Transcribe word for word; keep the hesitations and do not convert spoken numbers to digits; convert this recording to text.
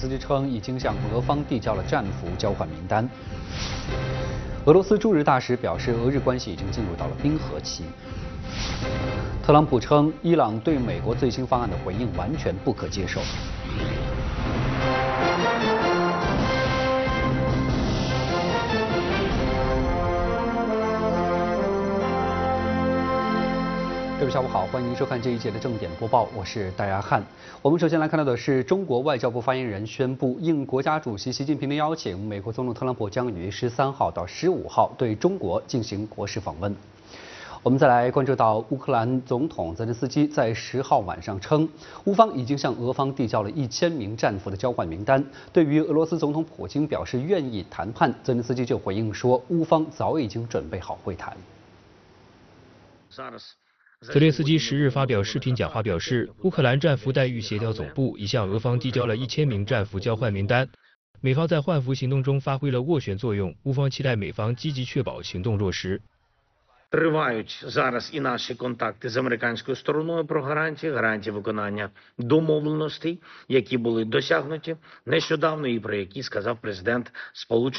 斯基称已经向俄方递交了战俘交换名单。俄罗斯驻日大使表示，俄日关系已经进入到了冰河期。特朗普称，伊朗对美国最新方案的回应完全不可接受。各位下午好，欢迎收看这一节的正点播报，我是戴亚汉。我们首先来看到的是，中国外交部发言人宣布，应国家主席习近平的邀请，美国总统特朗普将于十三号到十五号对中国进行国事访问。我们再来关注到，乌克兰总统泽连斯基在十号晚上称，乌方已经向俄方递交了一千名战俘的交换名单。对于俄罗斯总统普京表示愿意谈判，泽连斯基就回应说，乌方早已经准备好会谈。 泽连斯基十日发表视频讲话表示，乌克兰战俘待遇协调总部已向俄方递交了一千名战俘交换名单，美方在换俘行动中发挥了斡旋作用，乌方期待美方积极确保行动落实。 Тривають зараз і наші контакти з американською стороною про гарантії, гарантії виконання домовленостей, які були досягнуті нещодавно і про які сказав президент Сполучених